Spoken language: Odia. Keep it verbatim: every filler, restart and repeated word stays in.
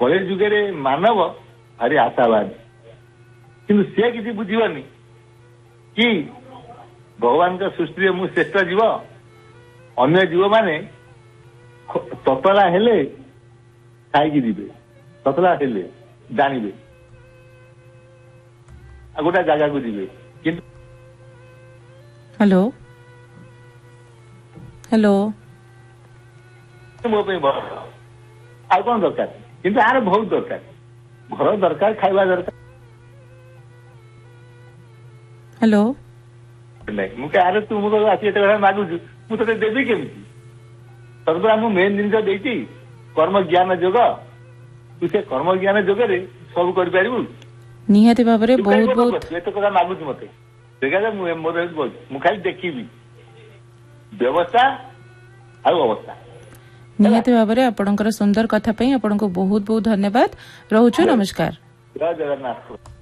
କଳି ଯୁଗରେ ମାନବ ଭାରି ଆଶାବାଦ, କିନ୍ତୁ ସେ କିଛି ବୁଝିବନି କି ଭଗବାନଙ୍କ ସୃଷ୍ଟିରେ ମୁଁ ଶ୍ରେଷ୍ଠ ଜୀବ, ଅନ୍ୟ ଜୀବ ମାନେ ତତଲା ହେଲେ ଖାଇକି ଯିବେ, ତତଲା ହେଲେ ଜାଣିବେ ଆଉ ଗୋଟେ ଜାଗାକୁ ଯିବେ। କିନ୍ତୁ ହ୍ୟାଲୋ ହ୍ୟାଲୋ ମୋ ପାଇଁ ଭଲ ଆଉ କଣ ଦରକାର, କିନ୍ତୁ ଆର ବହୁତ ଦରକାର, ଘର ଦରକାର, ଖାଇବା ଦରକାର। ହ୍ୟାଲୋ ନାଇଁ ମୁଁ ଆରେ ତୁ ମୁଁ ଆସି ଏତେ କଥା ମାଗୁଛୁ, ମୁଁ ତତେ ଦେବି କେମିତି? ତରଫରୁ ମୁଁ ମେନ୍ ଜିନିଷ ଦେଇଛି କର୍ମ ଜ୍ଞାନ ଯୋଗ, ତୁ ସେ କର୍ମ ଜ୍ଞାନ ଯୋଗରେ ସବୁ କରିପାରିବୁ। ନିହାତି ଭାବରେ ବହୁତ ବହୁତ ଏତେ କଥା ମାଗୁଛୁ ମତେ, ଦେଖା ମୋର ମୁଁ ଖାଲି ଦେଖିବି ବ୍ୟବସ୍ଥା ଆଉ ଅବସ୍ଥା। ନିହାତି ଭାବରେ ଆପଣଙ୍କର ସୁନ୍ଦର କଥା ପାଇଁ ଆପଣଙ୍କୁ ବହୁତ ବହୁତ ଧନ୍ୟବାଦ। ରହୁଛୁ, ନମସ୍କାର। ଜୟ ଜଗନ୍ନାଥ।